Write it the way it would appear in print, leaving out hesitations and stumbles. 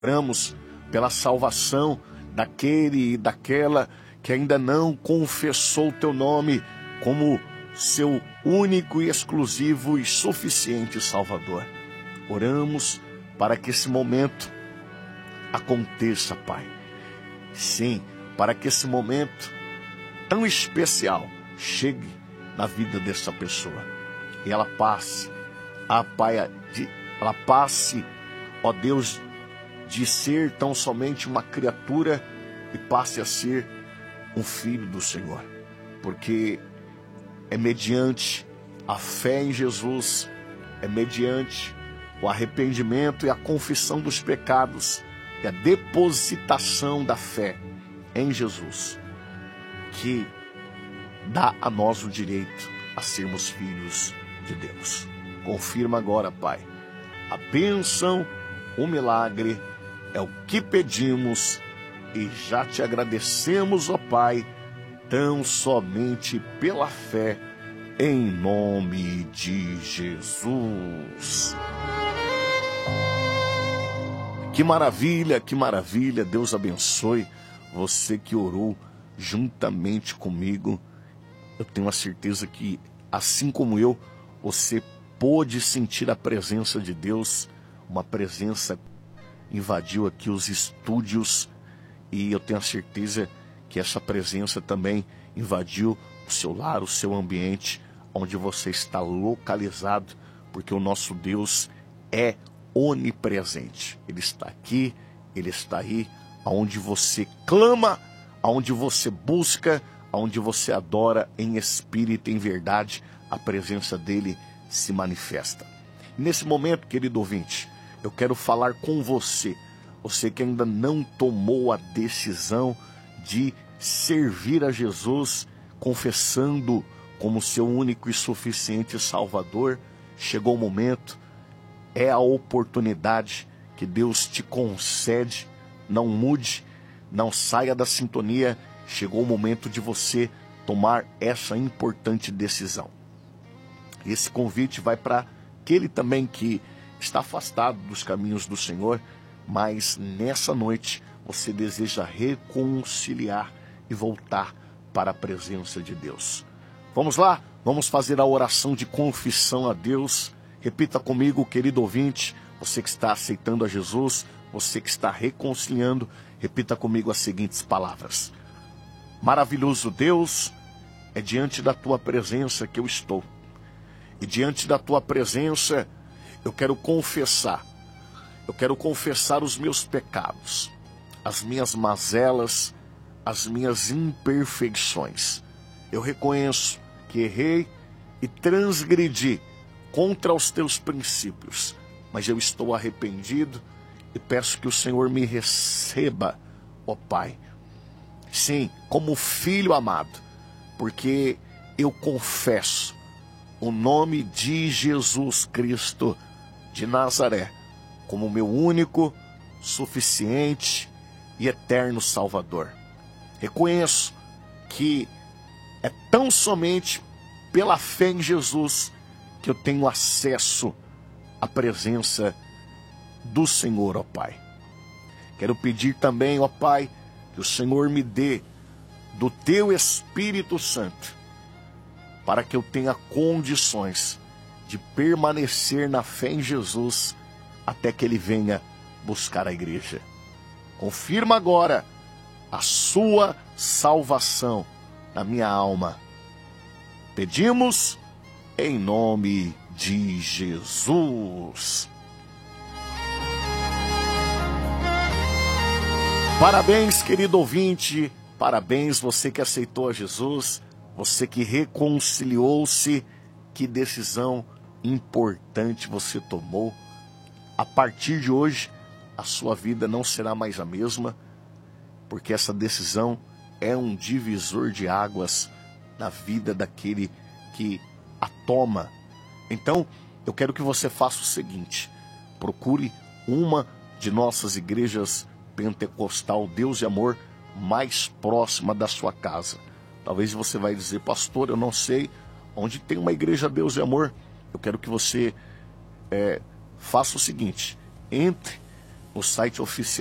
Oramos pela salvação daquele e daquela que ainda não confessou o teu nome como seu único e exclusivo e suficiente Salvador. Oramos para que esse momento aconteça, Pai. Sim, para que esse momento tão especial chegue na vida dessa pessoa e ela passe, ó Deus, de ser tão somente uma criatura e passe a ser um filho do Senhor, porque é mediante a fé em Jesus, é mediante o arrependimento e a confissão dos pecados e a depositação da fé em Jesus que dá a nós o direito a sermos filhos de Deus. Confirma agora, Pai, a bênção, o milagre é o que pedimos e já te agradecemos, ó Pai, tão somente pela fé, em nome de Jesus. Que maravilha, Deus abençoe você que orou juntamente comigo. Eu tenho a certeza que, assim como eu, você pôde sentir a presença de Deus, uma presença invadiu aqui os estúdios e eu tenho a certeza que essa presença também invadiu o seu lar, o seu ambiente, onde você está localizado, porque o nosso Deus é onipresente. Ele está aqui, Ele está aí, aonde você clama, aonde você busca, aonde você adora em espírito e em verdade, a presença dEle se manifesta. Nesse momento, querido ouvinte, eu quero falar com você, você que ainda não tomou a decisão de servir a Jesus, confessando como seu único e suficiente Salvador. Chegou o momento, é a oportunidade que Deus te concede. Não mude, não saia da sintonia. Chegou o momento de você tomar essa importante decisão. Esse convite vai para aquele também que está afastado dos caminhos do Senhor, mas nessa noite você deseja reconciliar e voltar para a presença de Deus. Vamos lá, vamos fazer a oração de confissão a Deus. Repita comigo, querido ouvinte, você que está aceitando a Jesus, você que está reconciliando, repita comigo as seguintes palavras. Maravilhoso Deus, é diante da tua presença que eu estou. E diante da tua presença, eu quero confessar os meus pecados, as minhas mazelas, as minhas imperfeições. Eu reconheço que errei e transgredi contra os teus princípios, mas eu estou arrependido e peço que o Senhor me receba, ó Pai. Sim, como filho amado, porque eu confesso o nome de Jesus Cristo de Nazaré como meu único, suficiente e eterno Salvador. Reconheço que é tão somente pela fé em Jesus que eu tenho acesso à presença do Senhor, ó Pai. Quero pedir também, ó Pai, que o Senhor me dê do teu Espírito Santo, para que eu tenha condições de permanecer na fé em Jesus até que Ele venha buscar a igreja. Confirma agora a sua salvação na minha alma. Pedimos em nome de Jesus. Parabéns, querido ouvinte, parabéns você que aceitou a Jesus, você que reconciliou-se. Que decisão importante você tomou. A partir de hoje, a sua vida não será mais a mesma, porque essa decisão é um divisor de águas na vida daquele que a toma. Então, eu quero que você faça o seguinte: procure uma de nossas igrejas pentecostal Deus e Amor mais próxima da sua casa. Talvez você vai dizer, pastor, eu não sei onde tem uma igreja Deus e Amor. Eu quero que você faça o seguinte: entre o site oficial